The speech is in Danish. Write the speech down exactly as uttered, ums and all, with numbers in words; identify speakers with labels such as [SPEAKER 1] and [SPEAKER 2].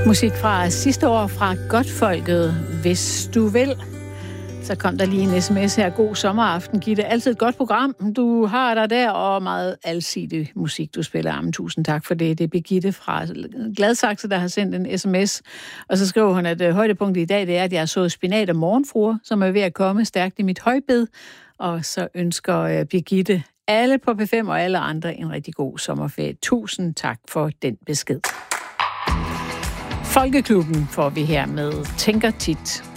[SPEAKER 1] Musik fra sidste år fra Godtfolket, Hvis du vil. Så kom der lige en sms her. God sommeraften, Gitte. Altid et godt program. Du har der der, og meget alsidig musik, du spiller. Jamen, tusind tak for det. Det er Birgitte fra Gladsaxe, der har sendt en sms. Og så skriver hun, at uh, højdepunktet i dag, det er, at jeg har sået spinat og morgenfruer, som er ved at komme stærkt i mit højbed. Og så ønsker uh, Birgitte alle på P fem og alle andre en rigtig god sommerferie. Tusind tak for den besked. Folkeklubben får vi her med Tænker tit.